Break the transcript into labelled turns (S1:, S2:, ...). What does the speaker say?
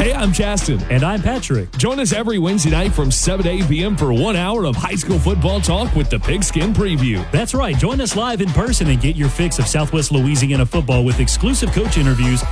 S1: Hey, I'm Chasten.
S2: And I'm Patrick.
S1: Join us every Wednesday night from 7 to 8 p.m. for 1 hour of high school football talk with the Pigskin Preview.
S2: That's right. Join us live in person and get your fix of Southwest Louisiana football with exclusive coach interviews,